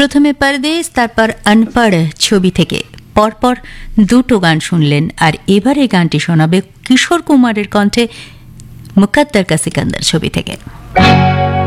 প্রথমে পরদেশ, তারপর আনপড় ছবি থেকে পরপর দুটো গান শুনলেন। আর এবারে গানটি শোনাবে কিশোর কুমারের কণ্ঠে মুকদ্দর কা সিকান্দার ছবি থেকে।